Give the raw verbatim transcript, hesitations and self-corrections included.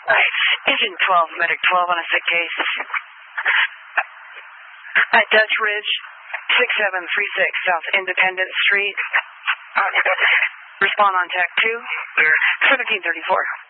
Alright, Engine twelve, Medic twelve on a sick case. At Dutch Ridge, six seven three six South Independence Street. Respond on Tech two, seventeen thirty-four.